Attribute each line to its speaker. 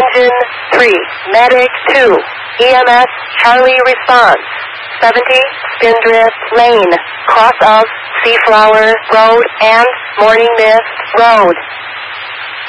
Speaker 1: Engine 3, Medic 2, EMS Charlie response. 70 Spindrift Lane, cross of Seaflower Road and Morning Mist Road.